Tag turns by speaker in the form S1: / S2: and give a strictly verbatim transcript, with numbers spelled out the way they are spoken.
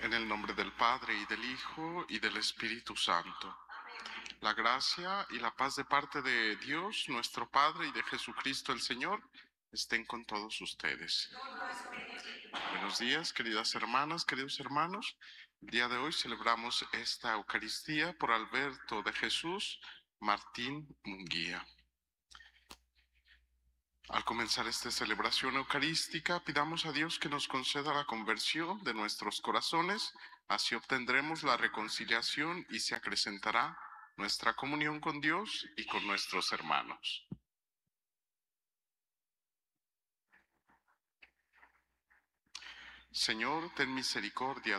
S1: En el nombre del Padre, y del Hijo, y del Espíritu Santo. La gracia y la paz de parte de Dios, nuestro Padre, y de Jesucristo el Señor, estén con todos ustedes. Buenos días, queridas hermanas, queridos hermanos. El día de hoy celebramos esta Eucaristía por Alberto de Jesús Martín Munguía. Al comenzar esta celebración eucarística, pidamos a Dios que nos conceda la conversión de nuestros corazones, así obtendremos la reconciliación y se acrecentará nuestra comunión con Dios y con nuestros hermanos. Señor, ten misericordia